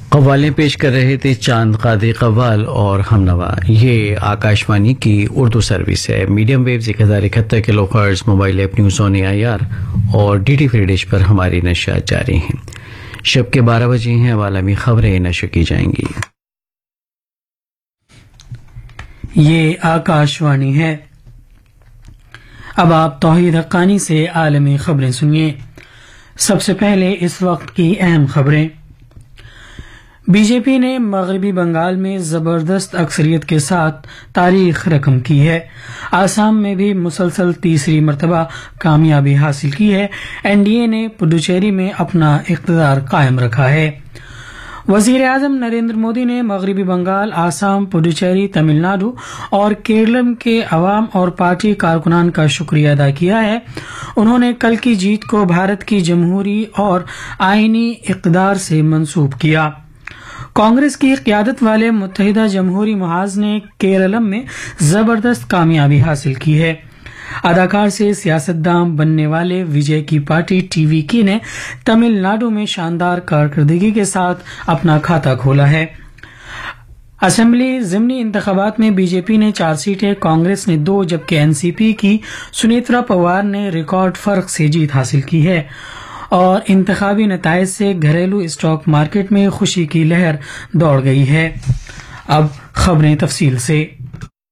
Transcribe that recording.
قوالیں پیش کر رہے تھے چاند قادری قوال اور ہم نوا. یہ آکاشوانی کی اردو سروس ہے. Medium views 1071 kilo hertz, mobile app news on AIR اور DT فری ڈش پر ہماری نشریات جاری ہیں. شب کے 12 بجے ہیں، عالمی خبریں نشر کی جائیں گی. یہ آکاشوانی ہے. اب آپ توحید حقانی سے عالمی خبریں سنیے. سب سے پہلے اس وقت کی اہم خبریں. بی جے پی نے مغربی بنگال میں زبردست اکثریت کے ساتھ تاریخ رقم کی ہے. آسام میں بھی مسلسل تیسری مرتبہ کامیابی حاصل کی ہے. NDA نے پڈوچیری میں اپنا اقتدار قائم رکھا ہے. وزیر اعظم نریندر مودی نے مغربی بنگال، آسام، پڈوچیری، تمل ناڈو اور کیرلم کے عوام اور پارٹی کارکنان کا شکریہ ادا کیا ہے. انہوں نے کل کی جیت کو بھارت کی جمہوری اور آئینی اقتدار سے منسوب کیا. کانگریس کی قیادت والے متحدہ جمہوری محاذ نے کیرلم میں زبردست کامیابی حاصل کی ہے. اداکار سے سیاستداں بننے والے وجے کی پارٹی TVK نے تمل ناڈو میں شاندار کارکردگی کے ساتھ اپنا کھاتہ کھولا ہے. اسمبلی ضمنی انتخابات میں BJP نے 4 سیٹیں، کانگریس نے 2 جبکہ NCP کی سنیترا پوار نے ریکارڈ فرق سے جیت حاصل کی ہے. اور انتخابی نتائج سے گھریلو اسٹاک مارکیٹ میں خوشی کی لہر دوڑ گئی ہے. اب خبریں تفصیل سے.